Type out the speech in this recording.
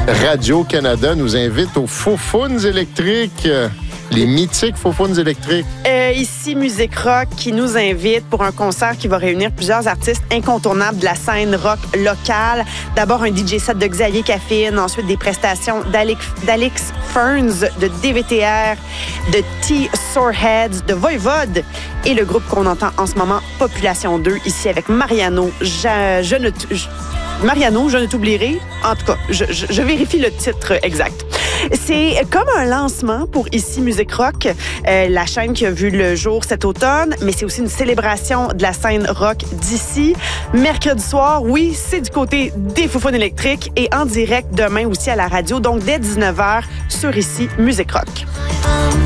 Radio-Canada nous invite aux Faufounes électriques. Les mythiques Faufounes électriques. Ici, Musique Rock qui nous invite pour un concert qui va réunir plusieurs artistes incontournables de la scène rock locale. D'abord, un DJ set de Xavier Caffine, ensuite des prestations d'Alex Ferns, de DVTR, de T. Soreheads, de Voivode et le groupe qu'on entend en ce moment, Population 2, ici avec Mariano. Mariano, je ne t'oublierai. En tout cas, je vérifie le titre exact. C'est comme un lancement pour Ici Musique Rock, la chaîne qui a vu le jour cet automne, mais c'est aussi une célébration de la scène rock d'ici. Mercredi soir, oui, c'est du côté des Faufounes électriques et en direct demain aussi à la radio, donc dès 19h sur Ici Musique Rock.